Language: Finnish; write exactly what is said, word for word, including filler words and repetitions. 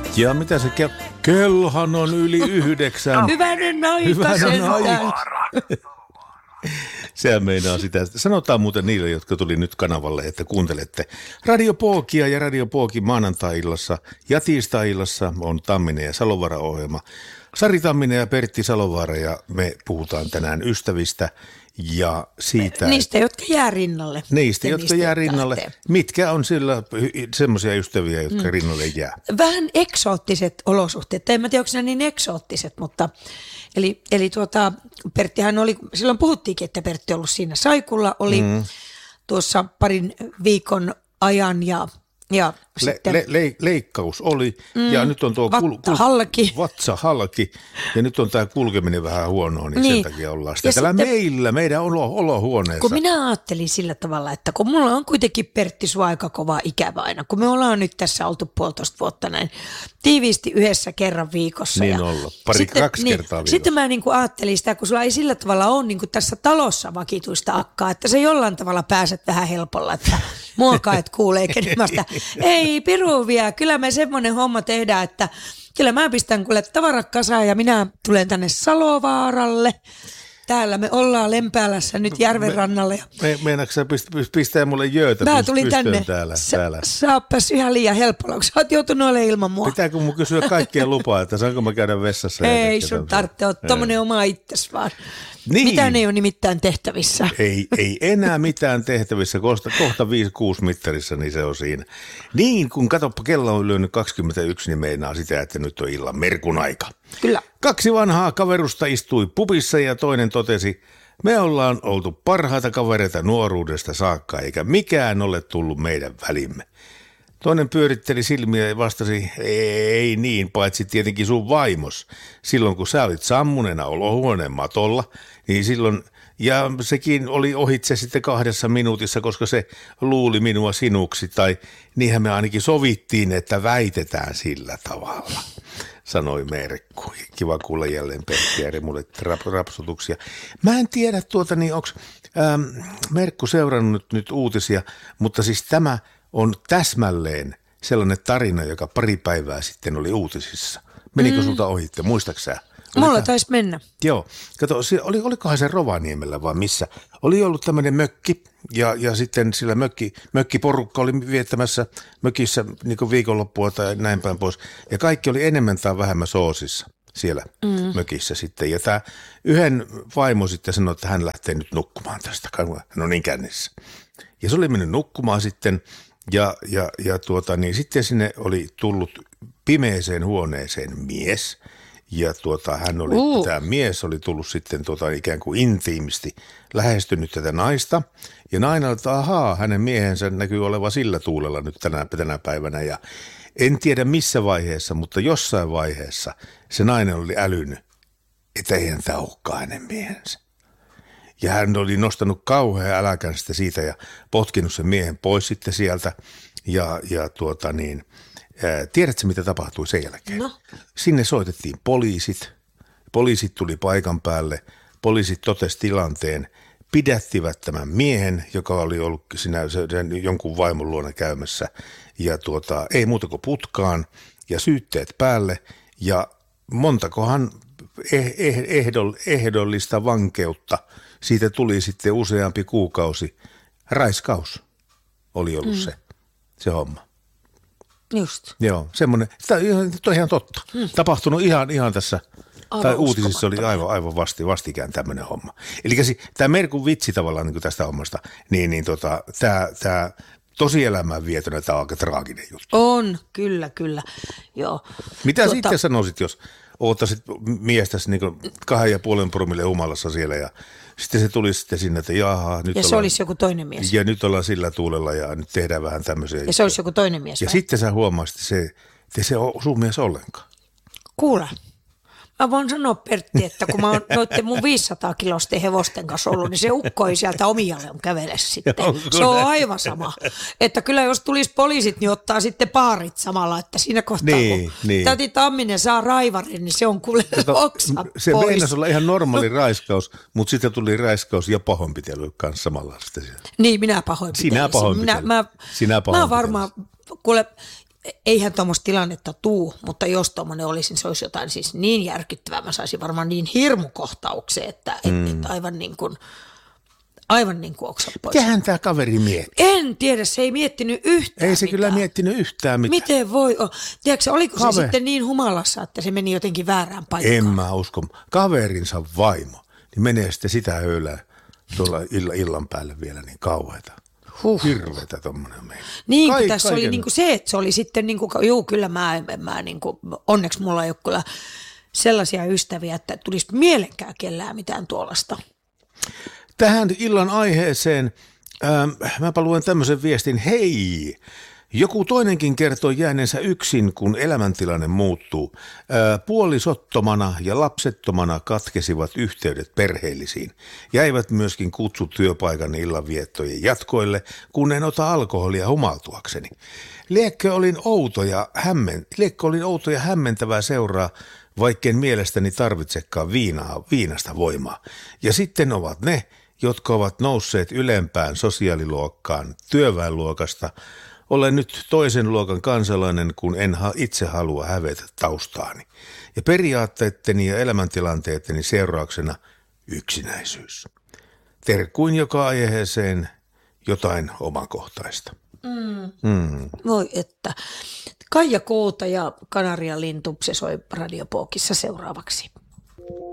Ja mitä se ke- kellohan on yli yhdeksän. Hyvänen aika Hyvänen aika. sentään. Sehän meinaa sitä. Sanotaan muuten niille, jotka tuli nyt kanavalle, että kuuntelette Radio Pookia ja Radio Pookin maanantai-illassa ja tiistai-illassa on Tamminen ja Salovaara-ohjelma. Sari Tamminen ja Pertti Salovaara ja me puhutaan tänään ystävistä ja siitä. Niistä, jotka jää rinnalle. Niistä, jotka niistä, jää rinnalle. lähtee. Mitkä on sillä semmoisia ystäviä, jotka mm. rinnalle jää? Vähän eksoottiset olosuhteet. En mä tiedä, onko ne niin eksoottiset, mutta eli, eli tuota, Perttihän oli, silloin puhuttiinkin, että Pertti on ollut siinä Saikulla, oli mm. tuossa parin viikon ajan ja Ja le, sitten, le, le, leikkaus oli mm, ja nyt on tuo kul, kul, halki. vatsa halki ja nyt on tämä kulkeminen vähän huonoa, niin, niin sen takia ollaan sitä. Ja Tällä sitten, meillä, meidän olo, olohuoneessa. Kun minä ajattelin sillä tavalla, että kun mulla on kuitenkin Pertti sua aika kova ikävä aina, kun me ollaan nyt tässä oltu puolitoista vuotta näin tiiviisti yhdessä kerran viikossa. Niin ja olla, pari sitten, kaksi niin, kertaa viikossa. Sitten mä niin kuin ajattelin sitä, kun sulla ei sillä tavalla ole niin kuin tässä talossa vakituista akkaa, että se jollain tavalla pääset vähän helpolla, että muokaa et kuulee kenemästä. Ei piru vielä, kyllä me semmoinen homma tehdään, että kyllä mä pistän kuule tavarat kasaan ja minä tulen tänne Salovaaralle. Täällä me ollaan Lempäälässä nyt järvenrannalle. Me, me, meinaatko sä pist, pistää mulle jöötä Mä tulin tänne. Täällä, Sä, täällä. Saappas ihan liian helpolla, kun sä oot joutunut olemaan ilman mua. Pitääkö mun kysyä kaikkien lupaa, että saanko mä käydä vessassa? Ei sun tarvitse ole tommonen oma itses vaan. Niin. Mitään ei ole nimittäin tehtävissä. Ei, ei enää mitään tehtävissä, kohta, kohta viisi kuusi mittarissa, niin se on siinä. Niin, kun katsoppa, kello on lyönyt kaksikymmentäyksi, niin meinaa sitä, että nyt on illan merkun aika. Kyllä. Kaksi vanhaa kaverusta istui pubissa ja toinen totesi, me ollaan oltu parhaita kavereita nuoruudesta saakka, eikä mikään ole tullut meidän välimme. Toinen pyöritteli silmiä ja vastasi, ei niin, paitsi tietenkin sun vaimos. Silloin kun sä olit sammunena olohuoneen matolla, niin silloin, ja sekin oli ohitse sitten kahdessa minuutissa, koska se luuli minua sinuksi, tai niinhän me ainakin sovittiin, että väitetään sillä tavalla, sanoi Merkku. Kiva kuulla jälleen Pertti mulle rap- rapsutuksia. Mä en tiedä tuota, niin onko ähm, Merkku seurannut nyt, nyt uutisia, mutta siis tämä on täsmälleen sellainen tarina, joka pari päivää sitten oli uutisissa. Menikö mm. sulta ohitte, muistatko sä? Mulla taisi mennä. Joo, kato, oli, olikohan se Rovaniemellä vai missä? Oli ollut tämmöinen mökki ja, ja sitten sillä mökki, mökkiporukka oli viettämässä mökissä niin viikonloppua tai näin päin pois. Ja kaikki oli enemmän tai vähemmän soosissa siellä mm. mökissä sitten. Ja tämä yhden vaimo sitten sanoi, että hän lähtee nyt nukkumaan tästä, hän on niin kännissä. Ja se oli mennyt nukkumaan sitten ja, ja, ja tuota, niin sitten sinne oli tullut pimeeseen huoneeseen mies. Ja tuota, hän oli, uh. tämä mies oli tullut sitten tuota, ikään kuin intiimisti lähestynyt tätä naista. Ja nainen, että ahaa, hänen miehensä näkyy olevan sillä tuulella nyt tänä, tänä päivänä. Ja en tiedä missä vaiheessa, mutta jossain vaiheessa se nainen oli älynyt, että eihän tämä olekaan hänen miehensä. Ja hän oli nostanut kauhean äläkän sitten siitä ja potkinut sen miehen pois sitten sieltä. Ja, ja tuota niin... Tiedätkö, mitä tapahtui sen jälkeen? No. Sinne soitettiin poliisit. Poliisit tuli paikan päälle. Poliisit totesi tilanteen. Pidättivät tämän miehen, joka oli ollut sinä sen jonkun vaimon luona käymässä. Ja tuota, ei muuta kuin putkaan ja syytteet päälle. Ja montakohan eh, eh, ehdoll, ehdollista vankeutta. Siitä tuli sitten useampi kuukausi. Raiskaus oli ollut mm. se, se homma. Just. Joo, semmoinen, tämä on ihan totta. Hmm. Tapahtunut ihan, ihan tässä, aivan tai uutisissa oli aivan, aivan vasti, vastikään tämmöinen homma. Eli tämä Merkun vitsi tavallaan niin kuin tästä hommasta, niin, niin tota, tämä, tämä tosielämään vietynä, tämä on aika traaginen juttu. On, kyllä, kyllä, joo. Mitä tuota... sitten sanoisit, jos oottaisit miestäsi niin kuin kahden ja puolen promille humalassa siellä ja sitten se tuli sitten sinne, että jaha. Nyt ja se ollaan, olisi joku toinen mies. Ja nyt ollaan sillä tuulella ja nyt tehdään vähän tämmöisiä. Ja juttuja. se olisi joku toinen mies. Ja vai? sitten sä huomasit, että se, että se on sun mies ollenkaan. Kuule, mä voin sanoa Pertti, että kun mä oon noitten mun viisisataa kilosten hevosten kanssa ollut, niin se ukkoi sieltä omialle on kävele sitten. Se on aivan sama. Että kyllä jos tulisi poliisit, niin ottaa sitten paarit samalla, että siinä kohtaa niin, kun niin. täti Tamminen saa raivarin, niin se on kuule oksa Se pois. meinasi olla ihan normaali raiskaus, mutta sitten tuli raiskaus ja pahoinpitely kanssa samalla sitten. Niin, minä pahoinpitelisin. Sinä pahoinpitely. Minä, mä, Sinä mä varmaan, kuule, eihän tuommoista tilannetta tuu, mutta jos tuommoinen olisi, niin se olisi jotain siis niin järkyttävää. Mä saisin varmaan niin hirmukohtauksen, että mm. et, et aivan niin kuin, aivan niin kuin oksat pois. Mitähän tämä kaveri mietti? En tiedä, se ei miettinyt yhtään Ei se mitään. kyllä miettinyt yhtään mitään. Miten voi olla? Tiedätkö, oliko Kave. se sitten niin humalassa, että se meni jotenkin väärään paikkaan? En mä usko. Kaverinsa vaimo, niin menee sitten sitä höylää tuolla illan, illan päälle vielä niin kauheita. Huh. Hirveetä tommonen meidän. Niin, Kaik- kun tässä kaiken... oli niinku se, että se oli sitten, niinku, juu kyllä mä, mä niinku, onneksi mulla ei ole kyllä sellaisia ystäviä, että tulisi mielenkään kellään mitään tuollaista. Tähän illan aiheeseen ähm, mäpä luen tämmöisen viestin. Hei! Joku toinenkin kertoo jääneensä yksin, kun elämäntilanne muuttuu. Ää, puolisottomana ja lapsettomana katkesivat yhteydet perheellisiin. Jäivät myöskin kutsut työpaikan illanviettojen jatkoille, kun en ota alkoholia humaltuakseni. Liekkö olin outo ja, hämmen, liekkö olin outo ja hämmentävää seuraa, vaikken mielestäni tarvitsekaan viinaa, viinasta voimaa. Ja sitten ovat ne, jotka ovat nousseet ylempään sosiaaliluokkaan työväenluokasta. Olen nyt toisen luokan kansalainen, kun en ha- itse halua hävetä taustaani. Ja periaatteitteni ja elämäntilanteetteni seurauksena yksinäisyys. Terkkuin joka aiheeseen jotain omakohtaista. Mm. Mm. Voi että. Kaija Kouta ja Kanarian lintu, se soi Radiopookissa seuraavaksi.